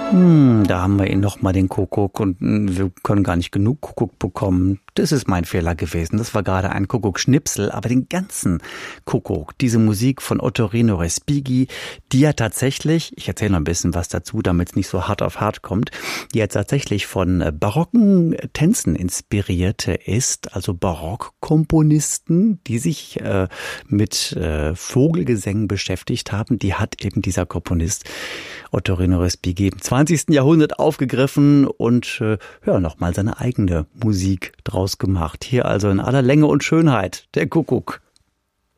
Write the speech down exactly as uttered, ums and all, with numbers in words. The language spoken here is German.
Hm, da haben wir ihn nochmal, den Kuckuck, und wir können gar nicht genug Kuckuck bekommen. Das ist mein Fehler gewesen. Das war gerade ein Kuckuck-Schnipsel, aber den ganzen Kuckuck, diese Musik von Ottorino Respighi, die ja tatsächlich, ich erzähle noch ein bisschen was dazu, damit es nicht so hart auf hart kommt, die ja tatsächlich von barocken Tänzen inspirierte ist, also Barockkomponisten, die sich äh, mit äh, Vogelgesängen beschäftigt haben, die hat eben dieser Komponist Ottorino Respighi im zwanzigsten Jahrhundert aufgegriffen und äh, ja, nochmal seine eigene Musik draus gemacht. Hier also in aller Länge und Schönheit der Kuckuck.